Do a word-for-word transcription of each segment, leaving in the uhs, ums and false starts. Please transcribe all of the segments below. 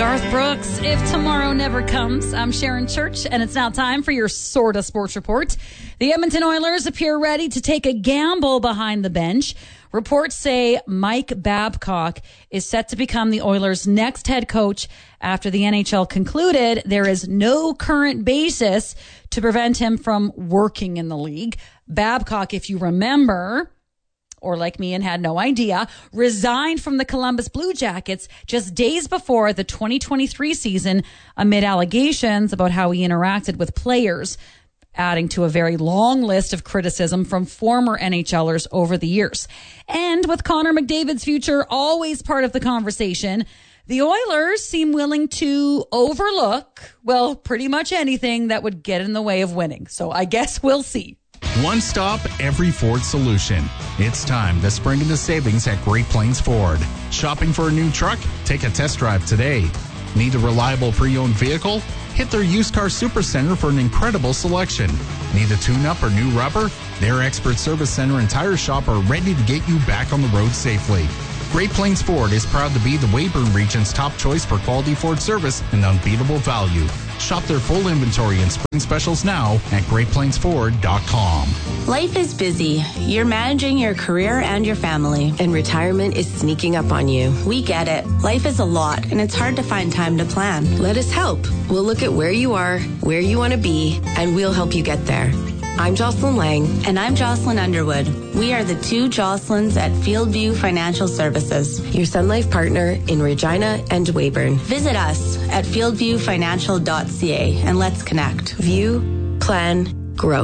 Garth Brooks, If Tomorrow Never Comes. I'm Sharon Church, and it's now time for your Sorta Sports Report. The Edmonton Oilers appear ready to take a gamble behind the bench. Reports say Mike Babcock is set to become the Oilers' next head coach after the N H L concluded there is no current basis to prevent him from working in the league. Babcock, if you remember, or like me and had no idea, resigned from the Columbus Blue Jackets just days before the twenty twenty-three season amid allegations about how he interacted with players, adding to a very long list of criticism from former NHLers over the years. And with Connor McDavid's future always part of the conversation, the Oilers seem willing to overlook, well, pretty much anything that would get in the way of winning. So I guess we'll see. One stop, every Ford solution. It's time to spring into savings at Great Plains Ford. Shopping for a new truck? Take a test drive today. Need a reliable pre-owned vehicle? Hit their used car supercenter for an incredible selection. Need a tune-up or new rubber? Their expert service center and tire shop are ready to get you back on the road safely. Great Plains Ford is proud to be the Weyburn region's top choice for quality Ford service and unbeatable value. Shop their full inventory and spring specials now at great plains ford dot com. Life is busy. You're managing your career and your family. And retirement is sneaking up on you. We get it. Life is a lot, and it's hard to find time to plan. Let us help. We'll look at where you are, where you want to be, and we'll help you get there. I'm Jocelyn Lang. And I'm Jocelyn Underwood. We are the two Jocelyns at Fieldview Financial Services, your Sun Life partner in Regina and Weyburn. Visit us at fieldview financial dot c a and let's connect. View, plan, grow.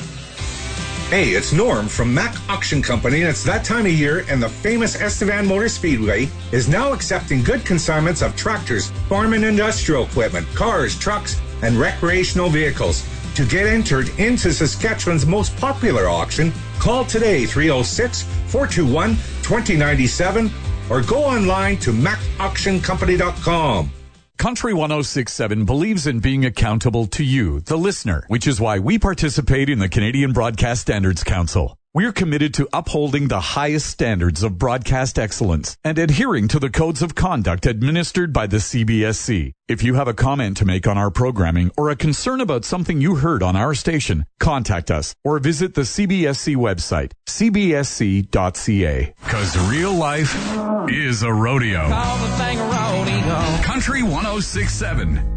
Hey, it's Norm from Mack Auction Company, and it's that time of year, and the famous Estevan Motor Speedway is now accepting good consignments of tractors, farm and industrial equipment, cars, trucks, and recreational vehicles. To get entered into Saskatchewan's most popular auction, call today three oh six, four two one, two oh nine seven or go online to mac auction company dot com. Country one oh six point seven believes in being accountable to you, the listener, which is why we participate in the Canadian Broadcast Standards Council. We're committed to upholding the highest standards of broadcast excellence and adhering to the codes of conduct administered by the C B S C. If you have a comment to make on our programming or a concern about something you heard on our station, contact us or visit the C B S C website, c b s c dot c a. Because real life is a rodeo. Country one oh six point seven.